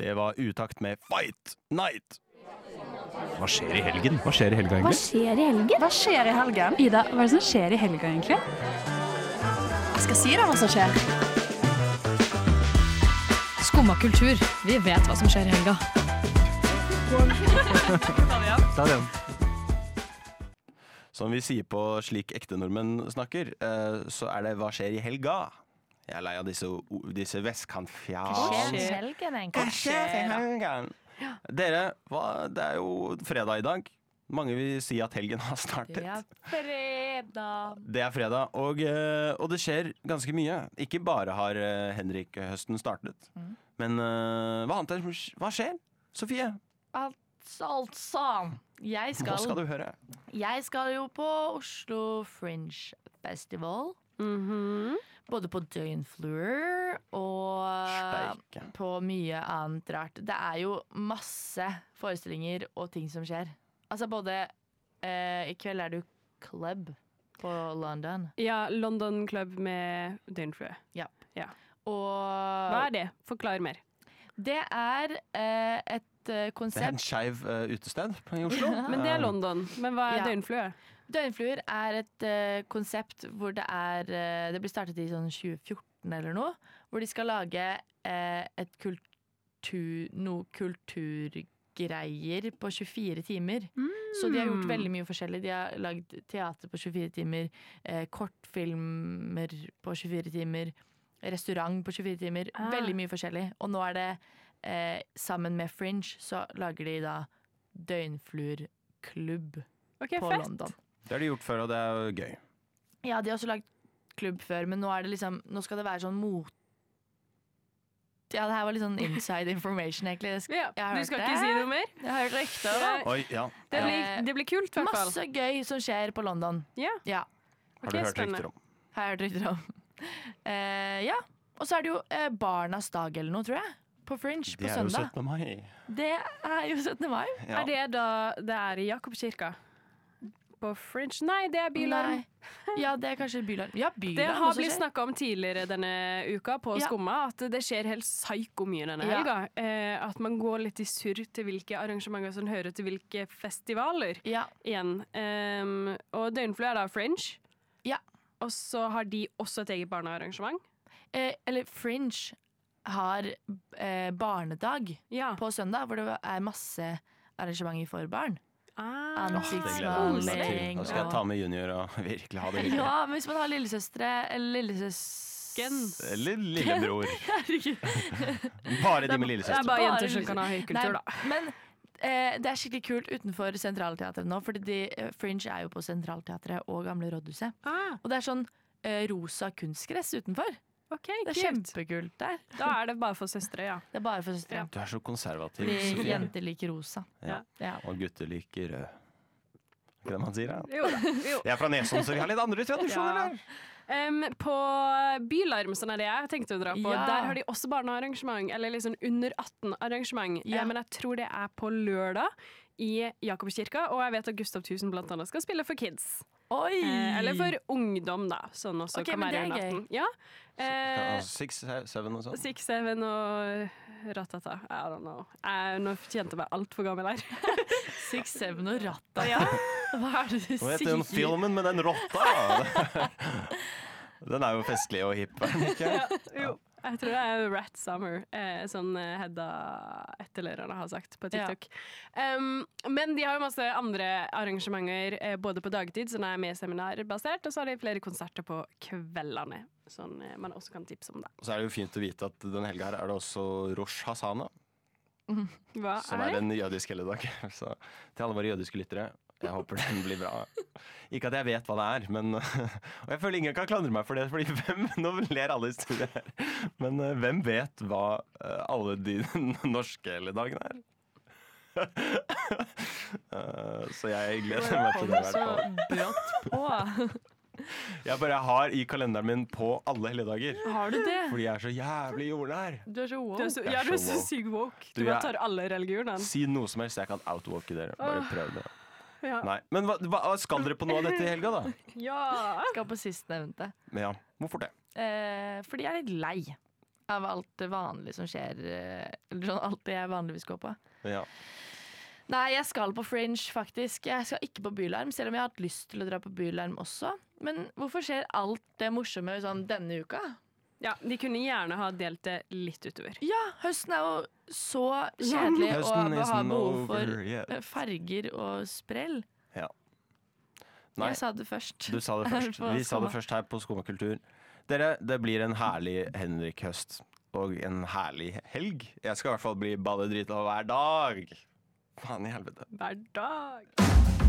Det var utakt med Fight Night. Hva skjer i helgen? Hva skjer i helga Hva egentlig? skjer i helgen? Hva skjer i helgen? Ida, hva er det som skjer i helga egentlig? Jeg skal si deg hva som skjer. Skumma kultur. Vi vet hva som skjer i helga. Ta det igjen. Som vi sier på Slik ekte nordmenn snakker, så er det hva skjer i helga? Jeg er lei av disse vestkantfjas. Hva skjer i helgen, egentlig? Hva skjer i helgen? Dere, det er jo fredag i dag. Mange vil si at helgen har startet. Det er fredag. Det er fredag, og det skjer ganske mye. Ikke bare har Henrik-høsten startet, men hva skjer, Sofie? Altså. Nå skal du høre. Jeg skal jo på Oslo Fringe Festival. Både på Døgnfluer og Steike. på mye annet rart. Det er jo masse forestillinger og ting som skjer. Altså både i kveld er det jo Club på London. Ja, London Club med Døgnflue. Og Hva er det? Forklar mer. det er et Det er en konsept. skeiv utested i Oslo. Men det er London. Men hva er Ja. Døgnflue? Døgnfluer er et konsept hvor det ble startet i sånn 2014 eller noe, hvor de skal lage noe kulturgreier på 24 timer. Så de har gjort veldig mye forskjellig. De har lagd teater på 24 timer, kortfilmer på 24 timer, restaurant på 24 timer. Veldig mye forskjellig. Og nå er det sammen med Fringe så lager de da Døgnfluer-klubb Ok, på fett. London. Det har de gjort før, og det er jo gøy. Ja, de har også lagd klubb før, men nå er det liksom nå skal det være sånn mot... Ja, det her var litt sånn inside information, egentlig. Ja, Jeg har du hørt skal det. ikke si noe mer? Jeg har hørt rykter. Oi, ja. Det blir kult, i hvert fall. Masse gøy som skjer på London. Ja. Ja, Har Ok, du hørt spennende. rykter om? har jeg hørt rykter om. Ja, og så er det jo Barnas dag eller noe, tror jeg. På Fringe på Det er jo søndag. 17. mai. Det er jo 17. mai. Ja. Er det da det er i Jakobkirka? På Fringe? Nei, det er Bylarm. Nei. Ja, det er kanskje Bylarm. Ja, Bylarm Det har også blitt skjer. snakka om tidligere denne uka på Ja. Skumma, at det skjer helt psyko mye denne Ja. helga. At man går litt i surr til hvilke arrangementer som hører til hvilke festivaler Ja, igjen. Og Døgnflue er da Fringe. Ja. Og så har de også et eget barnearrangement. eller Fringe har barnedag Ja. på søndag, hvor det er masse arrangementer for barn. Ah, Det gleder jeg meg til. Ansiktsmaling Da skal jeg ta med junior og virkelig ha det hyggelig. Ja, men hvis man har lillesøstre eller lillesøs... Eller lillebror. Herregud. Bare de med det er lillesøster. bare jenter Bare- som kan ha høykultur, da. Men det er skikkelig kult utenfor Sentralteatret nå, fordi Fringe er jo på Sentralteatret og Gamle Rådhuset. Ah, Og det er sånn rosa kunstgress utenfor. ok, Det er kult. kjempekult der. Da er det bare for søstre, ja. Det er bare for søstre. Ja. Du er så konservativ, Fordi Sofie. jenter liker rosa. Ja. Ja. Og gutter liker rød. Ikke det man sier, da? Jo da. Jo. Jeg er fra Nesodden, så vi har litt andre tradisjoner Ja. der. På Bylarm, sånn er det jeg tenkte å dra på, Ja. der har de også barnearrangement, eller liksom under 18-arrangement. Ja. Men jeg tror det er på lørdag i Jakobkirka, og jeg vet at Gustav Tusen blant annet skal spille for kids. Oi! Eller for ungdom, da, sånn også Ok, kan men være det er under 18. Ja. Ja, 6, 7 og sånn. 6, 7 og ratata. I don't know. Nå kjente jeg meg altfor gammel her. 6-7 og ratta. Ja. Hva er det du Hva heter den sier? filmen med den rotta? Den er jo festlig og hipp, er den ikke? Jo. Jeg tror det er Rat Summer, sånn Hedda etterlærerne har sagt på TikTok. Men de har jo masse andre arrangementer, både på dagtid, som er mer seminarbasert, og så har de flere konserter på kveldene, sånn man også kan tipse om det. Så er det jo fint å vite at denne helga her er det også Rosh Hasana, Hva som er er det? en jødisk helligdag. Så til alle våre jødiske lyttere, jeg håper den blir bra. Ikke at jeg vet hva det er, men og jeg føler ingen kan klandre meg for det, fordi nå ler alle historier her. Men hvem vet hva alle de norske helligdagene er? Så jeg gleder meg til det i hvert fall. Så brått på. Jeg bare har i kalenderen min på alle helligdager, Har du det? fordi jeg er så jævlig jordnær. Du er så Du woke. er så, Jeg er ja, du er så så woke. syk woke. Du, Du bare jeg- tar alle religionene. Si noe som helst, jeg kan outwalke dere. Bare prøv det. Ja. Nei, men hva skal dere på noe av dette i helga, da? Ja. Skal på sistnevnte. Ja, hvorfor det? Fordi jeg er litt lei. av alt det vanlige som skjer. Eller sånn alt det jeg vanligvis går på. Ja. Nei, jeg skal på Fringe, faktisk. Jeg skal ikke på Bylarm, selv om jeg har hatt lyst til å dra på Bylarm også. Men hvorfor skjer alt det morsomme sånn denne uka? Ja, de kunne gjerne ha delt det litt utover. Ja, høsten er jo så kjedelig og Høsten har isn't behov over for yet. farger og sprell. Ja. Nei, Jeg sa det først. du sa det først. På Vi sa det Skumma. først her på Skumma kultur. Dere, det blir en herlig Henrik-høst og en herlig helg. Jeg skal i hvert fall bli balledrita hver dag. Faen i helvete. Hver dag.